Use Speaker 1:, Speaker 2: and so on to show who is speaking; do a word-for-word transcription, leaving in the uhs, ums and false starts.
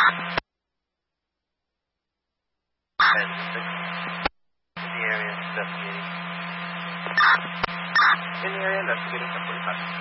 Speaker 1: ten six. In the area, investigating. In the area, investigating ten forty-five.